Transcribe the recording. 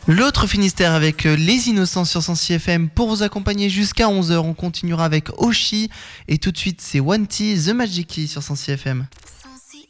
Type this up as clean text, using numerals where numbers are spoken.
L'autre Finistère avec Les Innocents sur 106 FM pour vous accompagner jusqu'à 11h. On continuera avec Oshi et tout de suite c'est One T The Magic Key sur 106 FM.